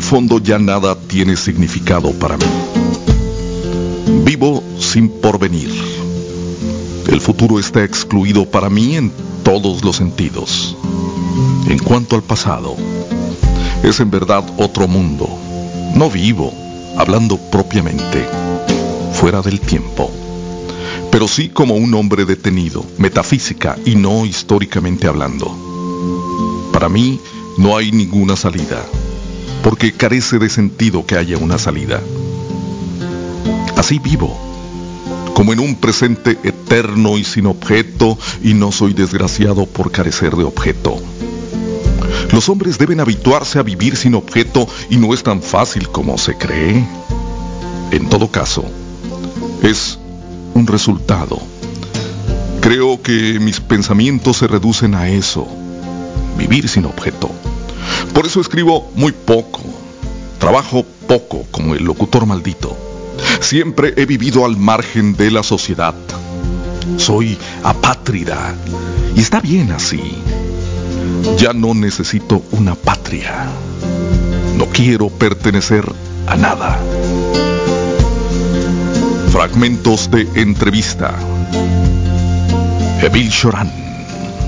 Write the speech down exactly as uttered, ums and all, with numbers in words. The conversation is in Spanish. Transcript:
fondo ya nada tiene significado para mí. Vivo sin porvenir. El futuro está excluido para mí en todos los sentidos. En cuanto al pasado, es en verdad otro mundo. No vivo, hablando propiamente, fuera del tiempo, pero sí como un hombre detenido, metafísica y no históricamente hablando. Para mí no hay ninguna salida, porque carece de sentido que haya una salida. Así vivo, como en un presente eterno y sin objeto, y no soy desgraciado por carecer de objeto. Los hombres deben habituarse a vivir sin objeto y no es tan fácil como se cree. En todo caso, es un resultado. Creo que mis pensamientos se reducen a eso, vivir sin objeto. Por eso escribo muy poco, trabajo poco como el locutor maldito. Siempre he vivido al margen de la sociedad. Soy apátrida y está bien así. Ya no necesito una patria. No quiero pertenecer a nada. Fragmentos de entrevista. Émile Cioran.